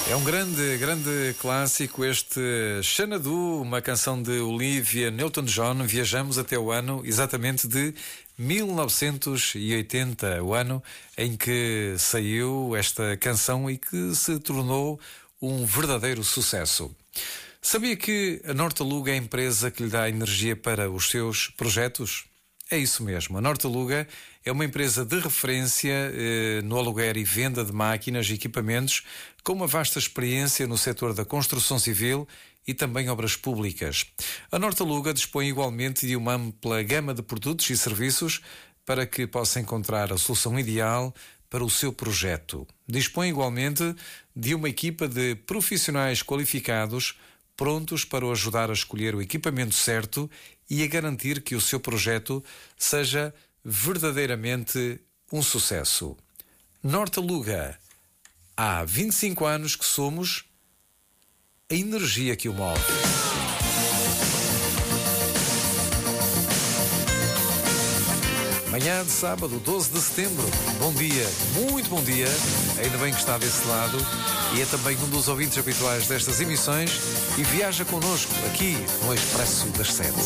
É um grande clássico este Xanadu, uma canção de Olivia Newton-John. Viajamos até o ano exatamente de 1980, o ano em que saiu esta canção e que se tornou um verdadeiro sucesso. Sabia que a Nortaluga é a empresa que lhe dá energia para os seus projetos? É isso mesmo. A Nortaluga é uma empresa de referência no aluguer e venda de máquinas e equipamentos, com uma vasta experiência no setor da construção civil e também obras públicas. A Nortaluga dispõe igualmente de uma ampla gama de produtos e serviços para que possa encontrar a solução ideal para o seu projeto. Dispõe igualmente de uma equipa de profissionais qualificados prontos para o ajudar a escolher o equipamento certo e a garantir que o seu projeto seja verdadeiramente um sucesso. Nortaluga, há 25 anos que somos a energia que o move. Manhã de sábado, 12 de setembro. Bom dia, muito bom dia. Ainda bem que está desse lado e é também um dos ouvintes habituais destas emissões e viaja connosco aqui no Expresso das 7.